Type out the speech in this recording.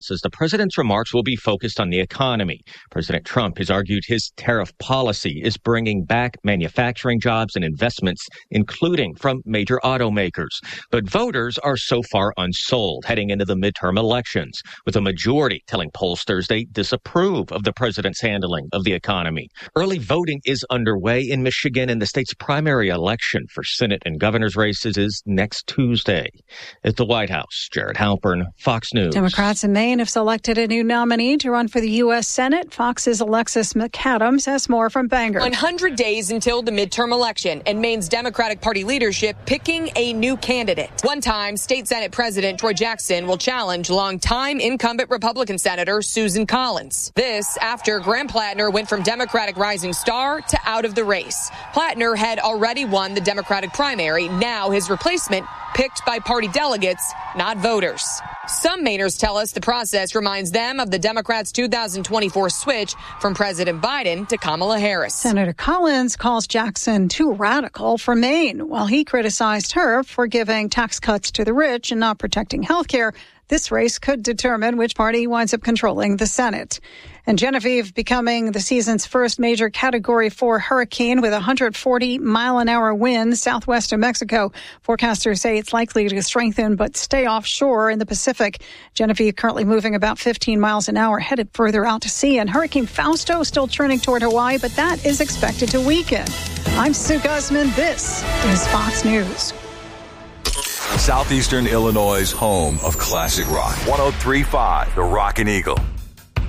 says the president's remarks will be focused on the economy. President Trump has argued his tariff policy is bringing back manufacturing jobs and investments, including from major automakers. But voters are so far unsold heading into the midterm elections, with a majority telling pollsters they disapprove of the president's handling of the economy. Early voting is underway in Michigan, and the state's primary election for Senate and governor's races is next Tuesday. At the White House, Jared Halpern, Fox News. Democrats in Maine have selected a new nominee to run for the U.S. Senate. Fox's Alexis McAdams has more from Bangor. 100 days until the midterm election, and Maine's Democratic Party leadership picking a new candidate. One-time State Senate President Troy Jackson will challenge longtime incumbent Republican Senator Susan Collins. This after Graham Plattner went from Democratic rising star to out of the race. Plattner had already won the Democratic primary. Now his replacement picked by party delegates, not voters. Some Mainers tell us the process reminds them of the Democrats' 2024 switch from President Biden to Kamala Harris. Senator Collins calls Jackson too radical for Maine, while he criticized her for giving tax cuts to the rich and not protecting health care. This race could determine which party winds up controlling the Senate. And Genevieve becoming the season's first major Category 4 hurricane with 140-mile-an-hour winds southwest of Mexico. Forecasters say it's likely to strengthen but stay offshore in the Pacific. Genevieve currently moving about 15 miles an hour, headed further out to sea. And Hurricane Fausto still turning toward Hawaii, but that is expected to weaken. I'm Sue Guzman. This is Fox News. Southeastern Illinois' home of classic rock. 103.5 The Rockin' Eagle.